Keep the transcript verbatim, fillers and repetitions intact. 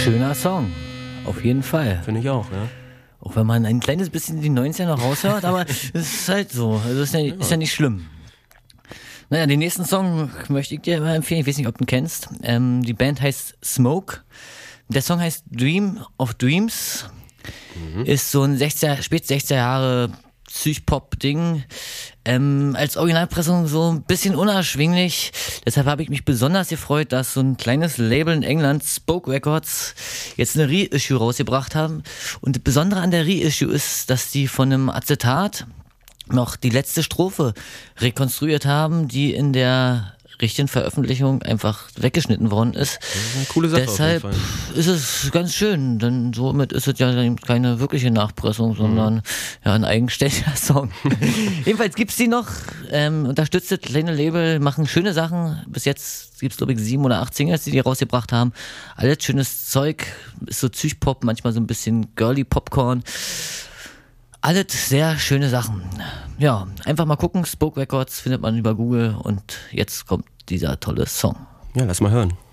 Schöner Song, auf jeden Fall. Finde ich auch, ja. Auch wenn man ein kleines bisschen die neunziger noch raushört, aber es ist halt so. Also ist ja, ist ja nicht schlimm. Naja, den nächsten Song möchte ich dir mal empfehlen. Ich weiß nicht, ob du ihn kennst. Ähm, die Band heißt Smoke. Der Song heißt Dream of Dreams. Mhm. Ist so ein sechziger, spät sechziger Jahre Psych-Pop-Ding. Ähm, als Originalpressung so ein bisschen unerschwinglich. Deshalb habe ich mich besonders gefreut, dass so ein kleines Label in England, Spoke Records, jetzt eine Reissue rausgebracht haben. Und das Besondere an der Reissue ist, dass die von einem Acetat noch die letzte Strophe rekonstruiert haben, die in der richtigen Veröffentlichung einfach weggeschnitten worden ist. Das ist eine coole Sache. Deshalb auf jeden Fall. ist es ganz schön, denn somit ist es ja keine wirkliche Nachpressung, sondern mhm. ja ein eigenständiger Song. Jedenfalls gibt's die noch, ähm, unterstützt das kleine Label, machen schöne Sachen. Bis jetzt gibt's glaube ich sieben oder acht Singles, die die rausgebracht haben. Alles schönes Zeug, ist so Psych-Pop, manchmal so ein bisschen girly Popcorn. Alles sehr schöne Sachen. Ja, einfach mal gucken. Spoke Records findet man über Google und jetzt kommt dieser tolle Song. Ja, lass mal hören.